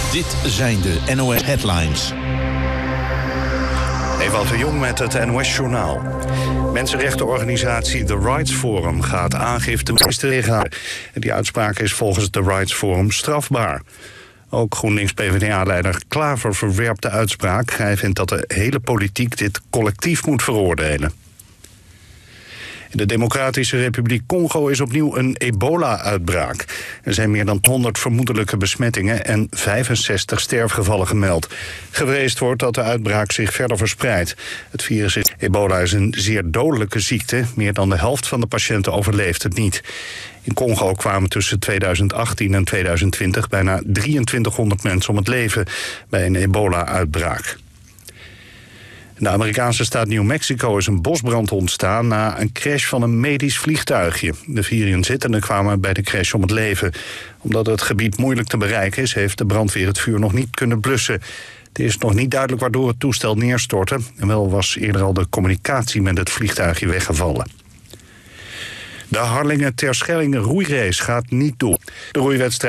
Dit zijn de NOS Headlines. Ewout de Jong met het NOS-journaal. Mensenrechtenorganisatie The Rights Forum gaat aangifte tegen. Die uitspraak is volgens The Rights Forum strafbaar. Ook GroenLinks-PVDA-leider Klaver verwerpt de uitspraak. Hij vindt dat de hele politiek dit collectief moet veroordelen. In de Democratische Republiek Congo is opnieuw een ebola-uitbraak. Er zijn meer dan 100 vermoedelijke besmettingen en 65 sterfgevallen gemeld. Gevreesd wordt dat de uitbraak zich verder verspreidt. Het virus ebola is een zeer dodelijke ziekte. Meer dan de helft van de patiënten overleeft het niet. In Congo kwamen tussen 2018 en 2020 bijna 2300 mensen om het leven bij een ebola-uitbraak. In de Amerikaanse staat New Mexico is een bosbrand ontstaan na een crash van een medisch vliegtuigje. De 4 inzittenden kwamen bij de crash om het leven. Omdat het gebied moeilijk te bereiken is, heeft de brandweer het vuur nog niet kunnen blussen. Het is nog niet duidelijk waardoor het toestel neerstortte. En wel was eerder al de communicatie met het vliegtuigje weggevallen. De Harlingen-Terschelling roeirace gaat niet door. De roeiwedstrijd